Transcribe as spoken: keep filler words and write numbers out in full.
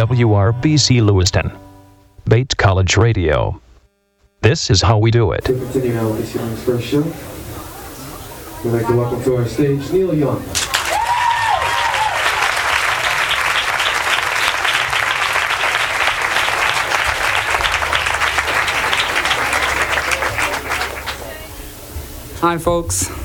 W R B C Lewiston, Bates College Radio. This is how we do it. To continue now with this evening's first show, we'd like to welcome to our stage Neil Young. Hi folks,